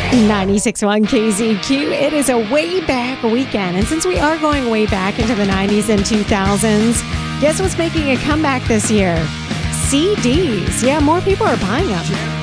96.1 KZQ. It is a way back weekend. And since we are going way back into the 90s and 2000s, guess what's making a comeback this year? CDs. Yeah, more people are buying them.